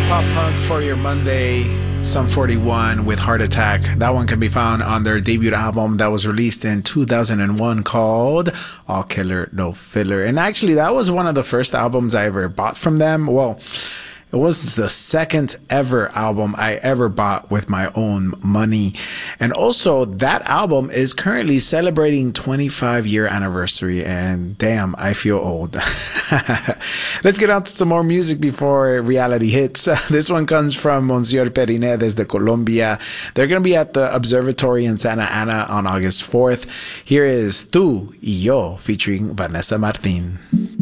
pop punk for your Monday. Sum 41 with Heart Attack. That one can be found on their debut album that was released in 2001 called All Killer No Filler. And actually, that was one of the first albums I ever bought from them. Well, it was the second ever album I ever bought with my own money. And also, that album is currently celebrating 25-year anniversary. And damn, I feel old. Let's get on to some more music before reality hits. This one comes from Monsieur Periné desde Colombia. They're going to be at the Observatory in Santa Ana on August 4th. Here is Tú y Yo featuring Vanessa Martín.